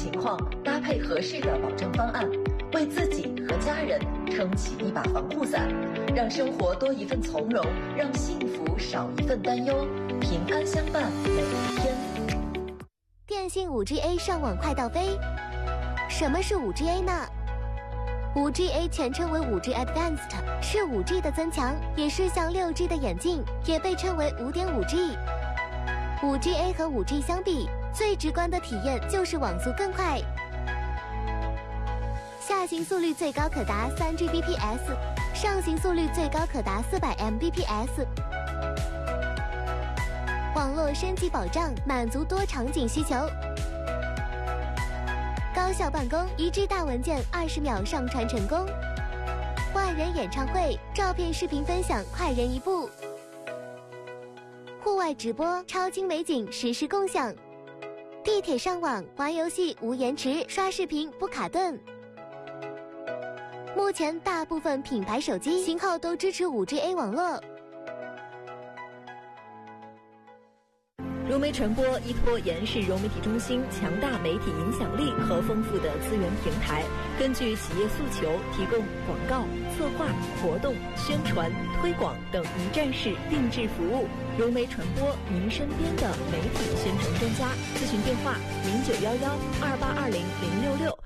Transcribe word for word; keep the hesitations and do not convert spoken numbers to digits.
情况搭配合适的保障方案，为自己和家人撑起一把防护伞，让生活多一份从容，让幸福少一份担忧，平安相伴每一天。 电信 五 G A 上网快到飞。什么是 五 G A 呢？ 五 G A 全称为 五 G Advanced， 是 五 G 的增强，也是向 六 G 的演进，也被称为 五点五 G。 五 G A 和 五 G 相比，最直观的体验就是网速更快，下行速率最高可达 三 G B P S， 上行速率最高可达 四百 M B P S。 网络升级保障，满足多场景需求，高效办公，一 G 大文件二十秒上传成功，万人演唱会，照片视频分享快人一步，户外直播，超精美景实时共享，地铁上网玩游戏无延迟，刷视频不卡顿。目前大部分品牌手机型号都支持 五 G A 网络。 融媒传播依托延世融媒体中心强大媒体影响力和丰富的资源平台，根据企业诉求提供广告、策划、活动、宣传、推广等一站式定制服务。融媒传播，您身边的媒体宣传专家。咨询电话：零九幺幺二八二零零六六。